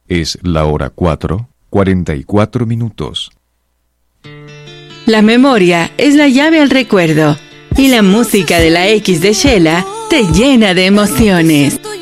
Es la hora 4:44. La memoria es la llave al recuerdo y la música de la X de Shela te llena de emociones.